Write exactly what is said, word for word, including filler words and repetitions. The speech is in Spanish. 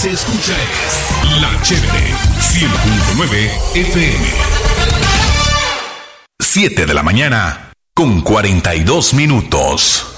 se escucha es La Chévere, cien punto nueve F M. siete de la mañana con cuarenta y dos minutos.